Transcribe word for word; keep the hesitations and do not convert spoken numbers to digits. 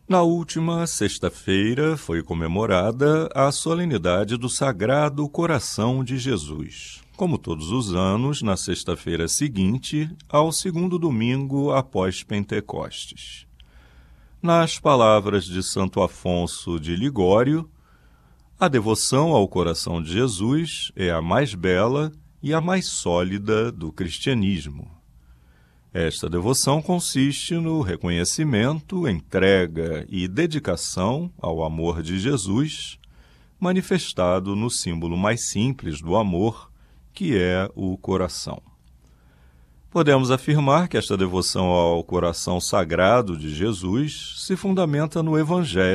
Na última sexta-feira foi comemorada a solenidade do Sagrado Coração de Jesus, como todos os anos, na sexta-feira seguinte ao segundo domingo após Pentecostes. Nas palavras de Santo Afonso de Ligório, a devoção ao coração de Jesus é a mais bela e a mais sólida do cristianismo. Esta devoção consiste no reconhecimento, entrega e dedicação ao amor de Jesus, manifestado no símbolo mais simples do amor, que é o coração. Podemos afirmar que esta devoção ao coração sagrado de Jesus se fundamenta no Evangelho,